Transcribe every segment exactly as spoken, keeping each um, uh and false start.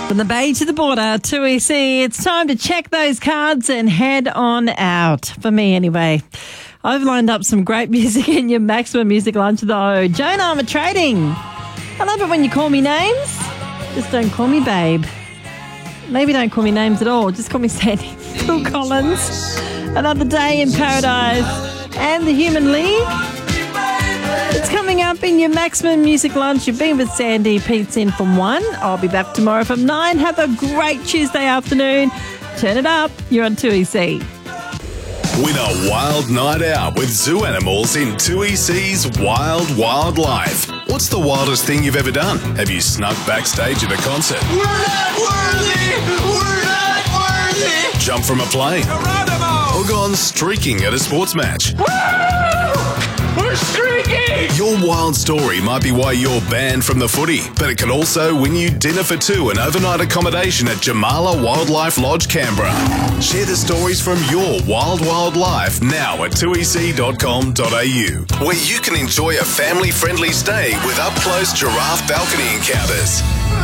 From the bay to the border, two E C, it's time to check those cards and head on out. For me, anyway. I've lined up some great music in your Maximum Music Lunch, though. Joan Armour Trading. I love it when you call me names. Just don't call me babe. Maybe don't call me names at all. Just call me Sandy. Phil Collins. Another Day in Paradise. And the Human League. It's coming up in your Maximum Music Lunch. You've been with Sandy. Pete's in from one. I'll be back tomorrow from nine. Have a great Tuesday afternoon. Turn it up. You're on two E C. Win a wild night out with zoo animals in two E C's Wild Wildlife. What's the wildest thing you've ever done? Have you snuck backstage at a concert? We're not worthy! We're not worthy! Jump from a plane? Geronimo! Or gone streaking at a sports match? Woo! We're streaking! Your wild story might be why you're banned from the footy, but it could also win you dinner for two and overnight accommodation at Jamala Wildlife Lodge, Canberra. Share the stories from your wild wildlife now at two e c dot com dot a u, where you can enjoy a family-friendly stay with up-close giraffe balcony encounters.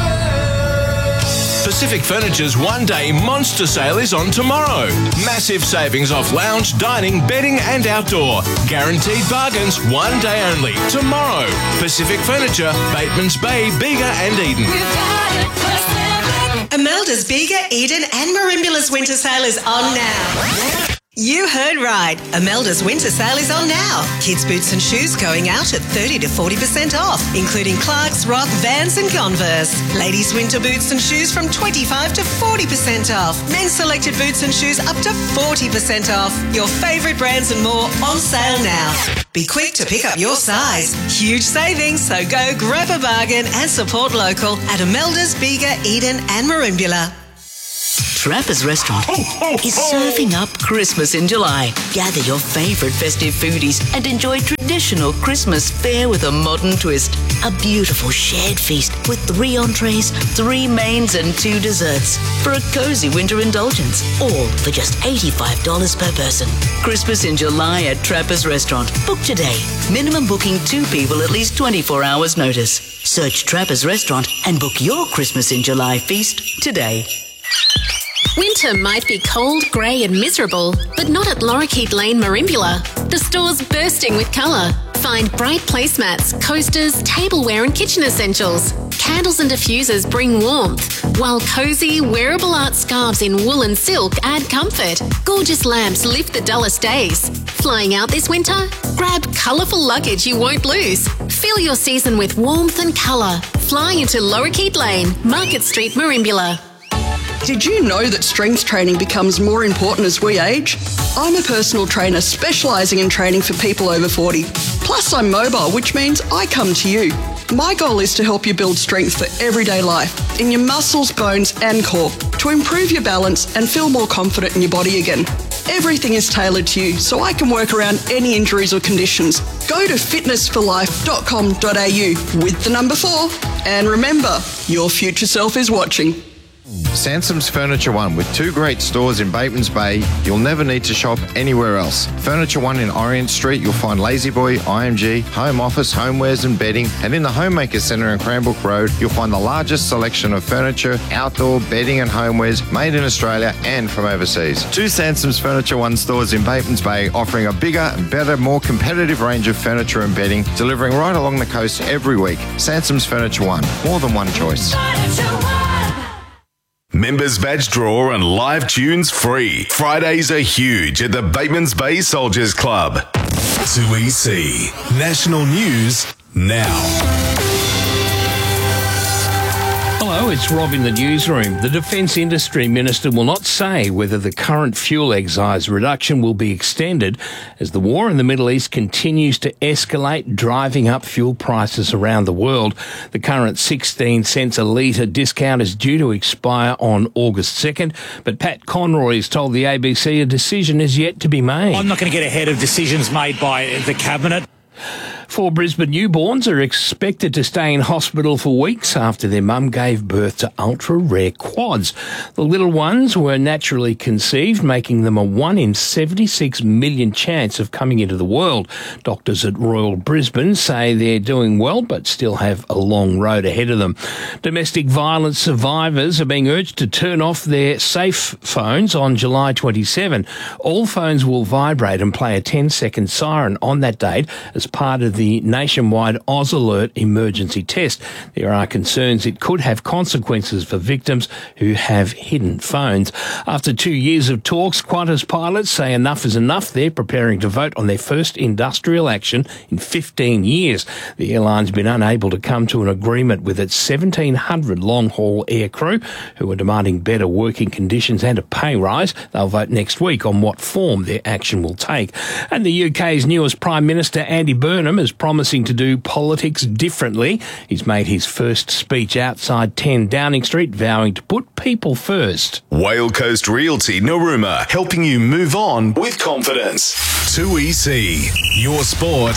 Pacific Furniture's one-day monster sale is on tomorrow. Massive savings off lounge, dining, bedding and outdoor. Guaranteed bargains, one day only. Tomorrow. Pacific Furniture, Bateman's Bay, Bega and Eden. Imelda's Bega, Eden and Marimbula's winter sale is on now. You heard right. Imelda's winter sale is on now. Kids' boots and shoes going out at thirty to forty percent off, including Clarks, Rock, Vans and Converse. Ladies' winter boots and shoes from twenty-five to forty percent off. Men's selected boots and shoes up to forty percent off. Your favourite brands and more on sale now. Be quick to pick up your size. Huge savings, so go grab a bargain and support local at Imelda's, Bega, Eden and Marimbula. Trappers Restaurant is serving up Christmas in July. Gather your favourite festive foodies and enjoy traditional Christmas fare with a modern twist. A beautiful shared feast with three entrees, three mains and two desserts for a cosy winter indulgence, all for just eighty-five dollars per person. Christmas in July at Trappers Restaurant. Book today. Minimum booking two people at least twenty-four hours notice. Search Trappers Restaurant and book your Christmas in July feast today. Winter might be cold, grey and miserable, but not at Lorikeet Lane, Marimbula. The store's bursting with colour. Find bright placemats, coasters, tableware and kitchen essentials. Candles and diffusers bring warmth, while cosy, wearable art scarves in wool and silk add comfort. Gorgeous lamps lift the dullest days. Flying out this winter? Grab colourful luggage you won't lose. Fill your season with warmth and colour. Fly into Lorikeet Lane, Market Street, Marimbula. Did you know that strength training becomes more important as we age? I'm a personal trainer specialising in training for people over forty. Plus I'm mobile, which means I come to you. My goal is to help you build strength for everyday life, in your muscles, bones and core, to improve your balance and feel more confident in your body again. Everything is tailored to you, so I can work around any injuries or conditions. Go to fitness for life dot com dot a u with the number four. And remember, your future self is watching. Sansom's Furniture One, with two great stores in Bateman's Bay, you'll never need to shop anywhere else. Furniture One in Orient Street, you'll find La-Z-Boy, I M G, home office, homewares and bedding, and in the Homemaker Centre in Cranbrook Road, you'll find the largest selection of furniture, outdoor, bedding and homewares made in Australia and from overseas. Two Sansom's Furniture One stores in Bateman's Bay, offering a bigger, better, more competitive range of furniture and bedding, delivering right along the coast every week. Sansom's Furniture One, more than one choice. Members badge draw and live tunes free. Fridays are huge at the Bateman's Bay Soldiers Club. two E C. National News now. Hello, it's Rob in the newsroom. The Defence Industry Minister will not say whether the current fuel excise reduction will be extended as the war in the Middle East continues to escalate, driving up fuel prices around the world. The current sixteen cents a litre discount is due to expire on August second, but Pat Conroy has told the A B C a decision is yet to be made. I'm not going to get ahead of decisions made by the Cabinet. Four Brisbane newborns are expected to stay in hospital for weeks after their mum gave birth to ultra-rare quads. The little ones were naturally conceived, making them a one in seventy-six million chance of coming into the world. Doctors at Royal Brisbane say they're doing well, but still have a long road ahead of them. Domestic violence survivors are being urged to turn off their safe phones on July twenty-seventh. All phones will vibrate and play a ten-second siren on that date as part of the nationwide Oz Alert emergency test. There are concerns it could have consequences for victims who have hidden phones. After two years of talks, Qantas pilots say enough is enough. They're preparing to vote on their first industrial action in fifteen years. The airline's been unable to come to an agreement with its seventeen hundred long-haul air crew who are demanding better working conditions and a pay rise. They'll vote next week on what form their action will take. And the U K's newest Prime Minister, Andy Burnham, is promising to do politics differently. He's made his first speech outside ten Downing Street, vowing to put people first. Whale Coast Realty Naruma, helping you move on with confidence. two E C, your sport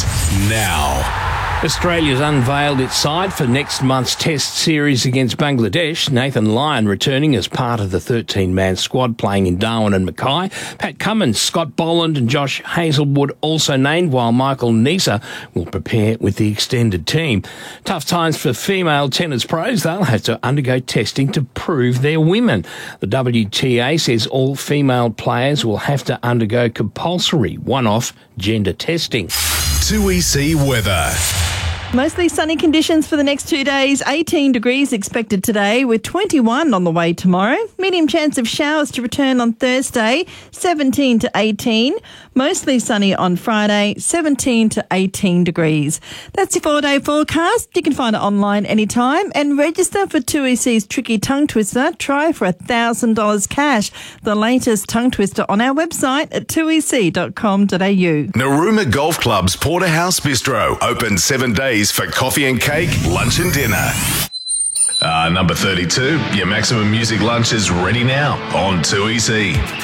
now. Australia's unveiled its side for next month's Test series against Bangladesh. Nathan Lyon returning as part of the thirteen-man squad playing in Darwin and Mackay. Pat Cummins, Scott Boland and Josh Hazelwood also named, while Michael Neser will prepare with the extended team. Tough times for female tennis pros. They'll have to undergo testing to prove they're women. The W T A says all female players will have to undergo compulsory one-off gender testing. two E C weather. Mostly sunny conditions for the next two days. eighteen degrees expected today with twenty-one on the way tomorrow. Medium chance of showers to return on Thursday, seventeen to eighteen. Mostly sunny on Friday, seventeen to eighteen degrees. That's your four-day forecast. You can find it online anytime and register for two E C's Tricky Tongue Twister. Try for one thousand dollars cash. The latest tongue twister on our website at two e c dot com dot a u. Naruma Golf Club's Porterhouse Bistro, open seven days for coffee and cake, lunch and dinner. Uh, number thirty-two, your maximum music lunch is ready now on two E C.